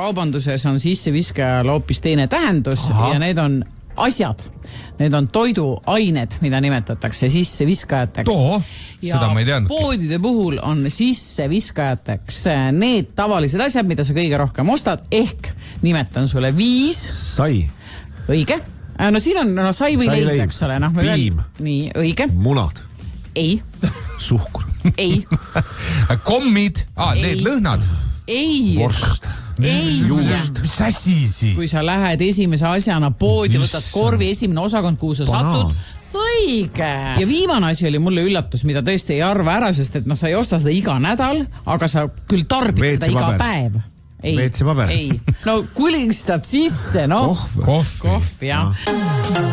kaubanduses on sisseviskajal hoopis teine tähendus. Ja need on asjad. Need on toiduained, mida nimetatakse sisseviskajateks. Seda ma ei teadnud. Poodide puhul on sisseviskajateks need tavalised asjad, mida sa kõige rohkem ostad, ehk nimetan sulle 5. Sai. Õige. No siin on sai või leid, eks ole. Piim. Nii, õige. Munad. Ei. Suhkur. Ei. Kommid. Need lõhnad. Ei. Vorst. Ei. Mis asi siis? Kui sa lähed esimese asjana poodi, võtad korvi esimene osakond, kuhu sa satud. Õige. Ja viimane asi oli mulle üllatus, mida tõesti ei arva ära, sest et sa ei osta seda iga nädal, aga sa küll tarbid seda iga päev. WC-paber. Ei. No kulistad sisse, Kohv, jah.